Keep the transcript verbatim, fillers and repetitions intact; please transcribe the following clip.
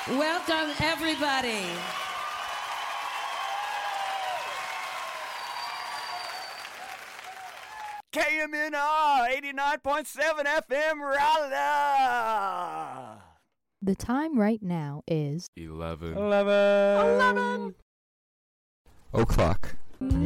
Welcome, everybody. K M N R eighty-nine point seven F M Raleigh. The time right now is Eleven. Eleven. Eleven. O'clock.